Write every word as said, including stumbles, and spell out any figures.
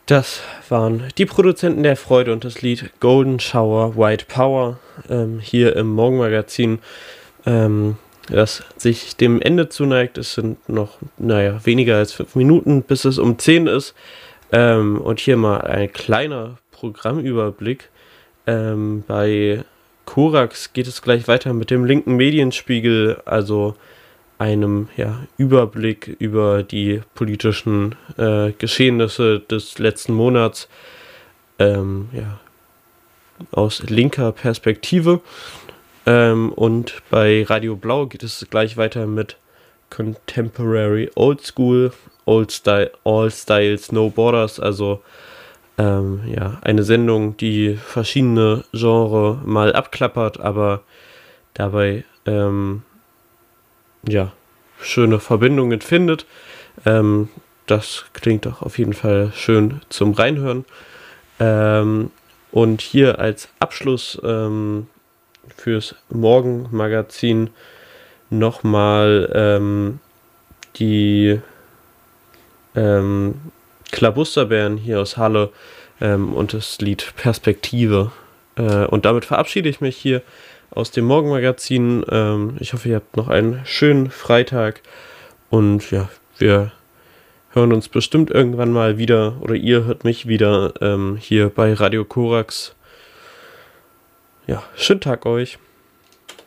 Das waren die Produzenten der Freude und das Lied Golden Shower White Power ähm, hier im Morgenmagazin, ähm, das sich dem Ende zuneigt. Es sind noch, naja, weniger als fünf Minuten, bis es um zehn ist. Ähm, und hier mal ein kleiner Programmüberblick. Ähm, bei Korax geht es gleich weiter mit dem linken Medienspiegel, also einem ja, Überblick über die politischen äh, Geschehnisse des letzten Monats ähm, ja, aus linker Perspektive. Ähm, und bei Radio Blau geht es gleich weiter mit Contemporary Old School, Old Style, All Styles, No Borders, also ähm, ja, eine Sendung, die verschiedene Genres mal abklappert, aber dabei ähm, ja, schöne Verbindungen findet. Ähm, das klingt doch auf jeden Fall schön zum Reinhören. Ähm, und hier als Abschluss ähm, fürs Morgenmagazin nochmal ähm, die ähm, Klabusterbären hier aus Halle ähm, und das Lied Perspektive. Äh, und damit verabschiede ich mich hier aus dem Morgenmagazin. Ähm, ich hoffe, ihr habt noch einen schönen Freitag und ja, wir hören uns bestimmt irgendwann mal wieder oder ihr hört mich wieder ähm, hier bei Radio Korax. Ja, schönen Tag euch.